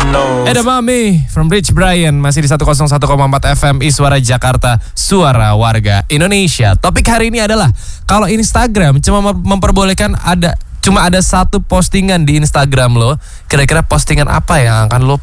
Ada Mami from Rich Brian masih di 101,4 FM Suara Jakarta, suara warga Indonesia. Topik hari ini adalah kalau Instagram cuma memperbolehkan cuma ada satu postingan di Instagram lo, kira-kira postingan apa yang akan lo